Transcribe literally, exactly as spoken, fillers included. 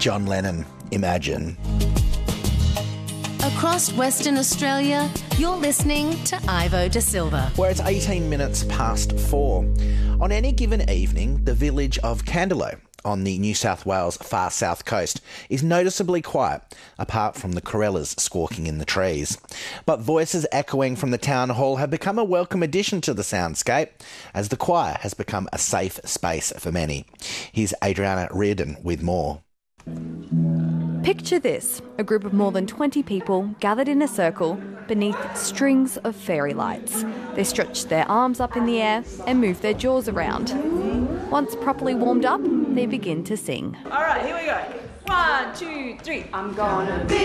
John Lennon, Imagine. Across Western Australia, you're listening to Ivo Da Silva. Where it's eighteen minutes past four. On any given evening, the village of Candelo on the New South Wales far south coast is noticeably quiet, apart from the corellas squawking in the trees. But voices echoing from the town hall have become a welcome addition to the soundscape, as the choir has become a safe space for many. Here's Adriana Reardon with more. Picture this, a group of more than twenty people gathered in a circle beneath strings of fairy lights. They stretch their arms up in the air and move their jaws around. Once properly warmed up, they begin to sing. All right, here we go. One, two, three. I'm gonna be